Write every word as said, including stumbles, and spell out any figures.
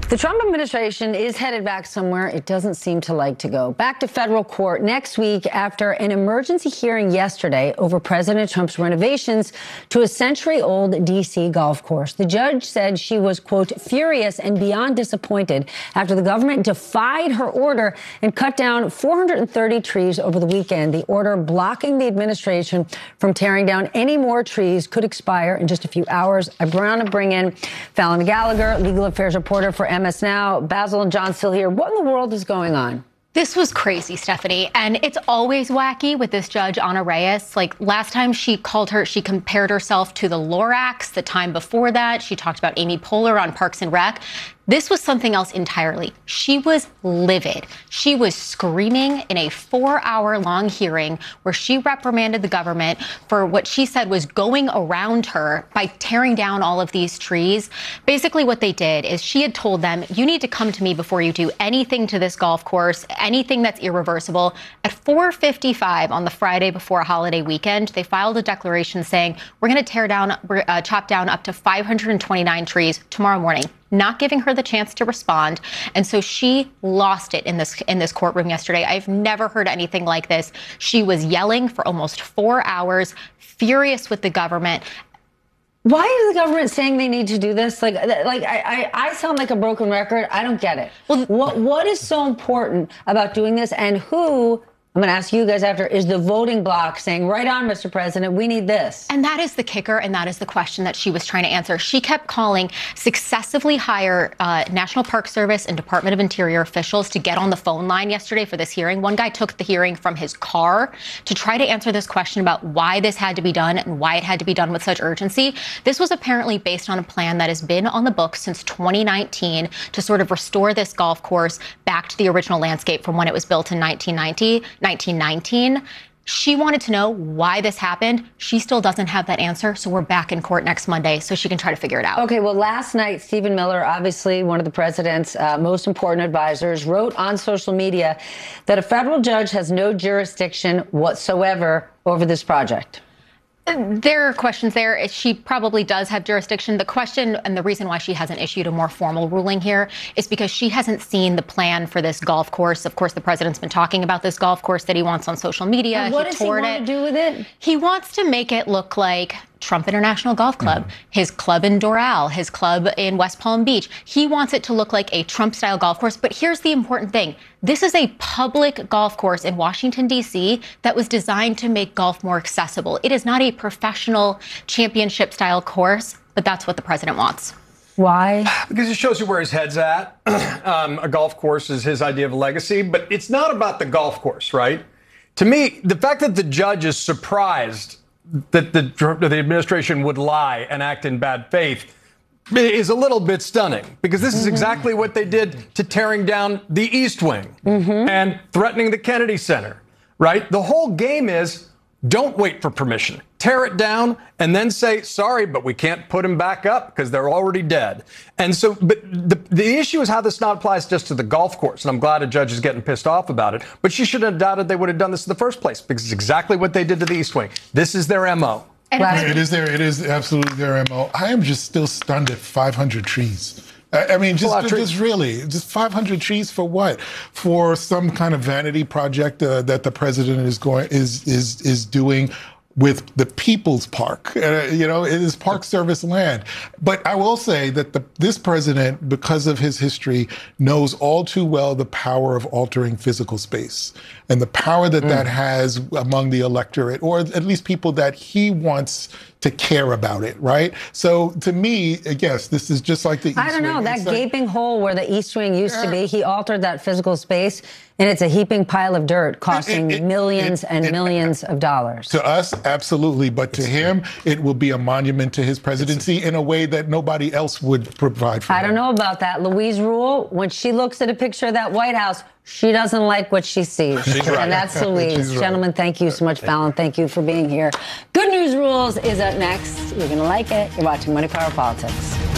The Trump administration is headed back somewhere it doesn't seem to like to go. Back to federal court next week after an emergency hearing yesterday over President Trump's renovations to a century-old D C golf course. The judge said she was, quote, furious and beyond disappointed after the government defied her order and cut down four hundred thirty trees over the weekend. The order blocking the administration from tearing down any more trees could expire in just a few hours. I want to bring in Fallon Gallagher, legal affairs reporter for M S Now. Basil and John still here. What in the world is going on? This was crazy, Stephanie, and it's always wacky with this judge, Ana Reyes. Like last time she called her, she compared herself to the Lorax. The time before that, she talked about Amy Poehler on Parks and Rec. This was something else entirely. She was livid. She was screaming in a four-hour-long hearing where she reprimanded the government for what she said was going around her by tearing down all of these trees. Basically what they did is she had told them, you need to come to me before you do anything to this golf course, anything that's irreversible. At four fifty-five on the Friday before a holiday weekend, they filed a declaration saying, we're going to tear down, uh, chop down up to five hundred twenty-nine trees tomorrow morning, not giving her the chance to respond. And so she lost it in this in this courtroom yesterday. I've never heard anything like this. She was yelling for almost four hours, furious with the government. Why is the government saying they need to do this? Like, like I, I, I sound like a broken record. I don't get it. Well, what what is so important about doing this, and who, I'm going to ask you guys after, is the voting bloc saying, right on, Mister President, we need this? And that is the kicker, and that is the question that she was trying to answer. She kept calling successively higher uh, National Park Service and Department of Interior officials to get on the phone line yesterday for this hearing. One guy took the hearing from his car to try to answer this question about why this had to be done and why it had to be done with such urgency. This was apparently based on a plan that has been on the books since twenty nineteen to sort of restore this golf course back to the original landscape from when it was built in nineteen ninety. nineteen nineteen. She wanted to know why this happened. She still doesn't have that answer, so we're back in court next Monday so she can try to figure it out. Okay, well, last night, Stephen Miller, obviously one of the president's uh, most important advisors, wrote on social media that a federal judge has no jurisdiction whatsoever over this project. There are questions there. She probably does have jurisdiction. The question and the reason why she hasn't issued a more formal ruling here is because she hasn't seen the plan for this golf course. Of course, the president's been talking about this golf course that he wants on social media. And what he does he want it. to do with it? He wants to make it look like Trump International Golf Club, mm-hmm. his club in Doral, his club in West Palm Beach. He wants it to look like a Trump-style golf course. But here's the important thing. This is a public golf course in Washington, D C that was designed to make golf more accessible. It is not a professional championship-style course, but that's what the president wants. Why? Because it shows you where his head's at. um, a golf course is his idea of legacy, but it's not about the golf course, right? To me, the fact that the judge is surprised that the, the administration would lie and act in bad faith is a little bit stunning, because this mm-hmm. is exactly what they did to tearing down the East Wing mm-hmm. and threatening the Kennedy Center, right? The whole game is don't wait for permission. Tear it down and then say, sorry, but we can't put them back up because they're already dead. And so, but the, the issue is how this not applies just to the golf course. And I'm glad a judge is getting pissed off about it. But she shouldn't have doubted they would have done this in the first place, because it's exactly what they did to the East Wing. This is their M O. Right. It is their, it is absolutely their M O. I am just still stunned at five hundred trees. I, I mean, just, just really, just five hundred trees for what? For some kind of vanity project uh, that the president is going is is is doing with the People's Park. Uh, you know, it is Park Service land. But I will say that the, this president, because of his history, knows all too well the power of altering physical space and the power that mm. that has among the electorate, or at least people that he wants to care about it, right? So to me, yes, this is just like the East I don't know, Wing. that it's gaping like, hole where the East Wing used yeah. to be, he altered that physical space, and it's a heaping pile of dirt costing it, it, millions it, it, and it, millions of dollars. To us, absolutely. But to him, it will be a monument to his presidency in a way that nobody else would provide for I him. don't know about that. Louise Rule, when she looks at a picture of that White House, she doesn't like what she sees. She's right. And that's Louise. Right. Gentlemen, thank you so much. Fallon, thank you for being here. Good News Rules is up next. You're going to like it. You're watching Money, Power, Politics.